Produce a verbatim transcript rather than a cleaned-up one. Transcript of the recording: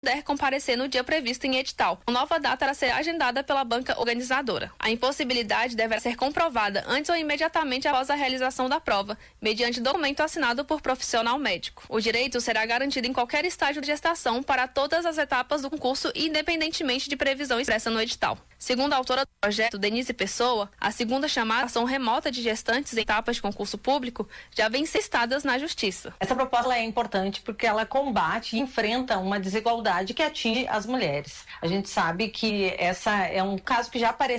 puder comparecer no dia previsto em edital. A nova data irá ser agendada pela banca organizadora. A impossibilidade deverá ser comprovada antes ou imediatamente após a realização da prova, mediante documento assinado por profissional médico. O direito será garantido em qualquer estágio de gestação para todas as etapas do concurso, independentemente de previsão expressa no edital. Segundo a autora do projeto, Denise Pessoa, a segunda chamada ação remota de gestantes em etapas de concurso público já vem cestadas na Justiça. Essa proposta é importante porque ela combate e enfrenta uma desigualdade que atinge as mulheres. A gente sabe que essa é um caso que já apareceu